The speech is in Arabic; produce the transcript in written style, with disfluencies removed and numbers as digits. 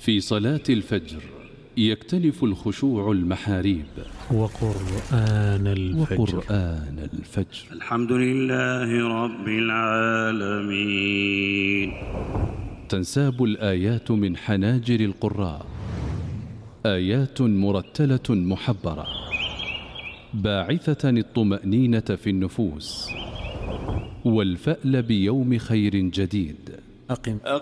في صلاة الفجر يكتنف الخشوع المحاريب. وقرآن الفجر. الحمد لله رب العالمين. تنساب الآيات من حناجر القراء، آيات مرتلة محبرة باعثة الطمأنينة في النفوس والفأل بيوم خير جديد.